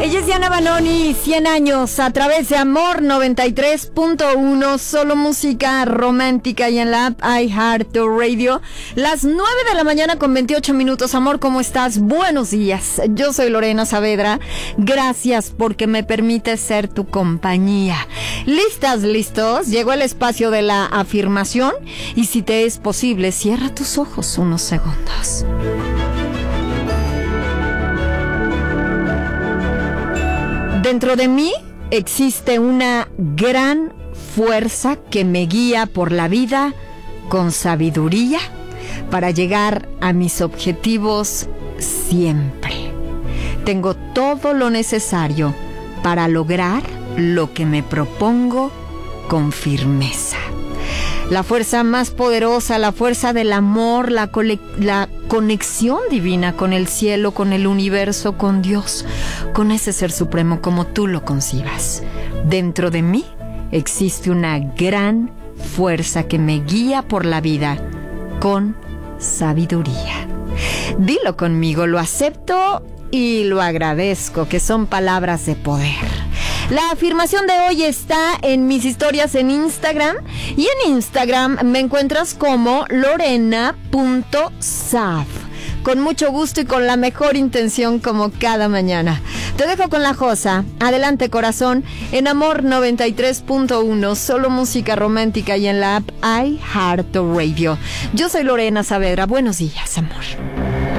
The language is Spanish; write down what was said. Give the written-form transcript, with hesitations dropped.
Ella es Diana Banoni, 100 años, a través de Amor 93.1, solo música romántica y en la app iHeartRadio. Las 9 de la mañana con 28 minutos. Amor, ¿cómo estás? Buenos días. Yo soy Lorena Saavedra. Gracias porque me permites ser tu compañía. ¿Listas, listos? Llegó el espacio de la afirmación y si te es posible, cierra tus ojos unos segundos. Dentro de mí existe una gran fuerza que me guía por la vida con sabiduría para llegar a mis objetivos siempre. Tengo todo lo necesario para lograr lo que me propongo con firmeza. La fuerza más poderosa, la fuerza del amor, la conexión divina con el cielo, con el universo, con Dios, con ese ser supremo como tú lo concibas. Dentro de mí existe una gran fuerza que me guía por la vida con sabiduría. Dilo conmigo, lo acepto y lo agradezco, que son palabras de poder. La afirmación de hoy está en mis historias en Instagram y en Instagram me encuentras como lorena.sav. Con mucho gusto y con la mejor intención como cada mañana. Te dejo con la Josa. Adelante, corazón, en Amor 93.1, solo música romántica y en la app iHeartRadio. Yo soy Lorena Saavedra. Buenos días, amor.